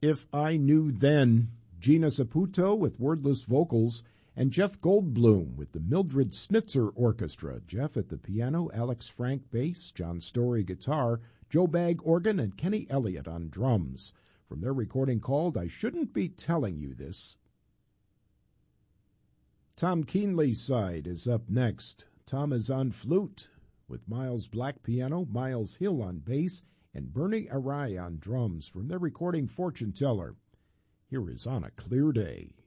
If I Knew Then, Gina Saputo with wordless vocals, and Jeff Goldblum with the Mildred Snitzer Orchestra. Jeff at the piano, Alex Frank bass, John Story guitar, Joe Bagg organ, and Kenny Elliott on drums. From their recording called I Shouldn't Be Telling You This. Tom Keenley's side is up next. Tom is on flute with Miles Black piano, Miles Hill on bass, and Bernie Arai on drums from their recording Fortune Teller. Here is On a Clear Day.